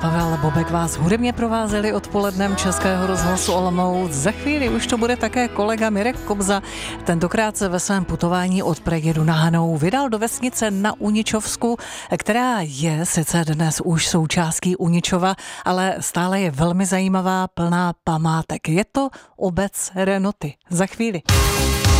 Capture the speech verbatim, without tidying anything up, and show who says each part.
Speaker 1: Pavel Bobek vás hudebně provázeli odpolednem Českého rozhlasu Olomouc. Za chvíli už to bude také kolega Mirek Kobza. Tentokrát se ve svém putování od Pregedu na Hanou vydal do vesnice na Uničovsku, která je sice dnes už součástí Uničova, ale stále je velmi zajímavá, plná památek. Je to obec Renoty. Za chvíli.